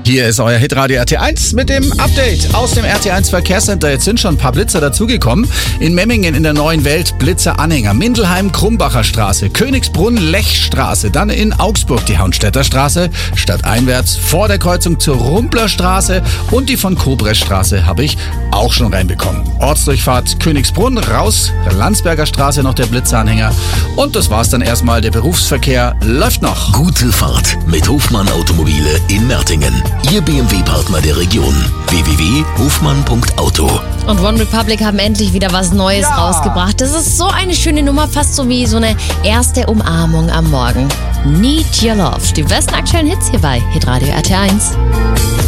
Hier ist euer Hitradio RT1 mit dem Update aus dem RT1 Verkehrscenter. Jetzt sind schon ein paar Blitzer dazugekommen. In Memmingen in der Neuen Welt Blitzeranhänger, Mindelheim Krumbacher Straße, Königsbrunn Lechstraße, dann in Augsburg die Haunstädter Straße, stadteinwärts vor der Kreuzung zur Rumpler Straße und die von Kobres Straße habe ich auch schon reinbekommen. Ortsdurchfahrt Königsbrunn, raus, Landsberger Straße noch der Blitzeranhänger und das war's dann erstmal. Der Berufsverkehr läuft noch. Gute Fahrt mit Hofmann Automobile in Mertingen. Ihr BMW-Partner der Region. www.hofmann.auto. Und One Republic haben endlich wieder was Neues rausgebracht. Das ist so eine schöne Nummer, fast so wie so eine erste Umarmung am Morgen. Need Your Love. Die besten aktuellen Hits hier bei Hitradio RT1.